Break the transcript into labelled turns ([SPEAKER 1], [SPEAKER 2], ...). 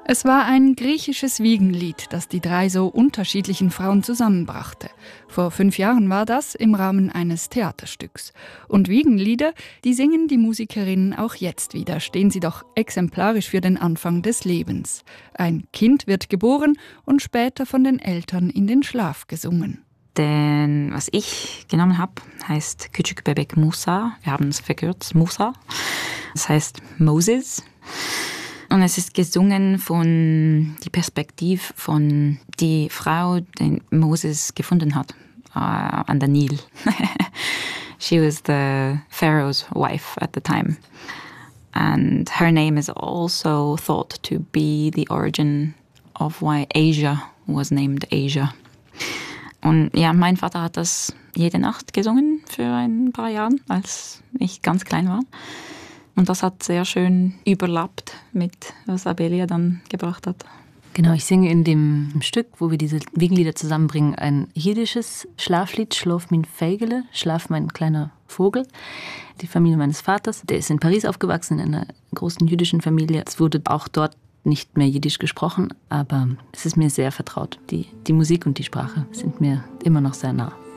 [SPEAKER 1] Es war ein griechisches Wiegenlied, das die drei so unterschiedlichen Frauen zusammenbrachte. Vor 5 Jahren war das im Rahmen eines Theaterstücks. Und Wiegenlieder, die singen die Musikerinnen auch jetzt wieder, stehen sie doch exemplarisch für den Anfang des Lebens. Ein Kind wird geboren und später von den Eltern in den Schlaf gesungen.
[SPEAKER 2] Denn was ich genommen habe, heißt Küçük Bebek Musa. Wir haben es verkürzt, Musa. Das heißt Moses. Und es ist gesungen von die Perspektive von die Frau, die Moses gefunden hat an der Nil. She was the Pharaoh's wife at the time. And her name is also thought to be the origin of why Asia was named Asia. Und ja, mein Vater hat das jede Nacht gesungen für ein paar Jahre, als ich ganz klein war. Und das hat sehr schön überlappt mit, was Abelia dann gebracht hat.
[SPEAKER 3] Genau, ich singe in dem Stück, wo wir diese Wiegenlieder zusammenbringen, ein jiddisches Schlaflied, Schlaf min Feigele, Schlaf mein kleiner Vogel. Die Familie meines Vaters, der ist in Paris aufgewachsen, in einer großen jüdischen Familie. Es wurde auch dort nicht mehr Jiddisch gesprochen, aber es ist mir sehr vertraut. Die Musik und die Sprache sind mir immer noch sehr nah.